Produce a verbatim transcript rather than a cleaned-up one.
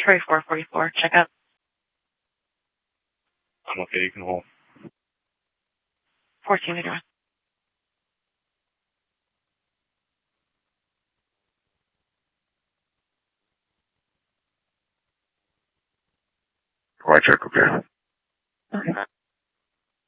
Troy four forty-four, check out. I'm okay, you can hold. fourteen address. White check, okay. Okay.